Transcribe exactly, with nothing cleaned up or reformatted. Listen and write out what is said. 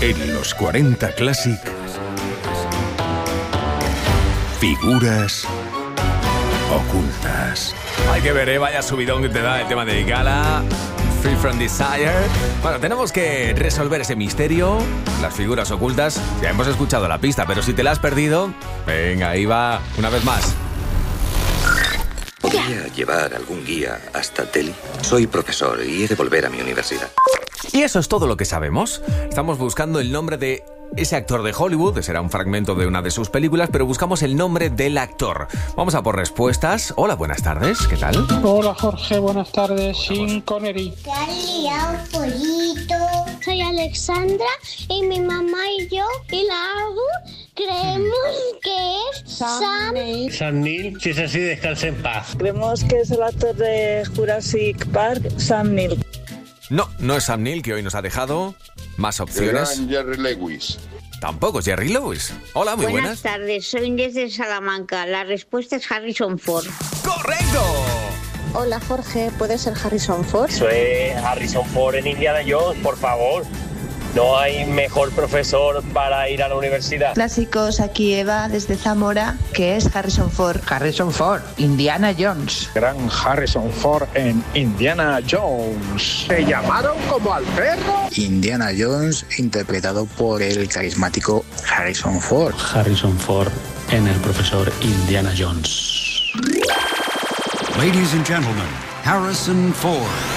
En los cuarenta Classic, figuras ocultas. Hay que ver, ¿eh? Vaya subidón que te da el tema de Gala, Free From Desire. Bueno, tenemos que resolver ese misterio, las figuras ocultas. Ya hemos escuchado la pista, pero si te la has perdido, venga, ahí va una vez más. ¿Podría llevar algún guía hasta Delhi? Soy profesor y he de volver a mi universidad. Y eso es todo lo que sabemos. Estamos buscando el nombre de ese actor de Hollywood, será un fragmento de una de sus películas, pero buscamos el nombre del actor. Vamos a por respuestas. Hola, buenas tardes, ¿qué tal? Hola, Jorge, buenas tardes. Sin Connery. ¿Te has liado, pollito? Soy Alexandra y mi mamá y yo y la Agu creemos que es Sam Neill. Sam Neill, si es así, descanse en paz. Creemos que es el actor de Jurassic Park, Sam Neill. No, no es Sam Neill, que hoy nos ha dejado. Más opciones. Jerry Lewis. Tampoco es Jerry Lewis. Hola, muy buenas. Buenas tardes, soy Inés de Salamanca. La respuesta es Harrison Ford. ¡Correcto! Hola, Jorge, ¿puede ser Harrison Ford? Eso es Harrison Ford en Indiana Jones, por favor. No hay mejor profesor para ir a la universidad. Clásicos, aquí Eva desde Zamora, que es Harrison Ford. Harrison Ford, Indiana Jones. Gran Harrison Ford en Indiana Jones. ¿Se llamaron como al perro? Indiana Jones, interpretado por el carismático Harrison Ford. Harrison Ford en el profesor Indiana Jones. Ladies and gentlemen, Harrison Ford.